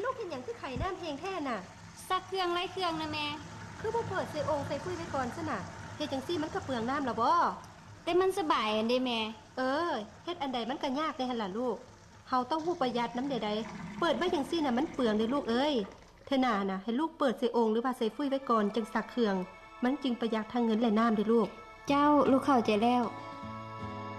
ลูกเห็นอย่างคือไข่น้ำแห้งแท้น่ะซักเครื่องไล่เครื่องนะแม่คือบ่เปิดใส่องค์ใส่ฟุ้ยไว้ก่อนซะน่ะเฮ็ดจังซี่มันก็เปลืองน้ำล่ะบ่แต่มันสบายอันเด้แม่เฮ็ดอันใดมันก็ยากได้หั่นล่ะลูกเฮาต้องฮู้ประหยัดน้ำใดๆเปิดไว้จังซี่น่ะมันเปลืองเด้อลูกเอ้ยเธอหน้าน่ะให้ลูกเปิดใส่องค์หรือว่าใส่ฟุ้ยไว้ก่อนจังซักเครื่องมันจึงประหยัดทั้งเงินและน้ำเด้อลูกเจ้าลูกเข้าใจแล้ว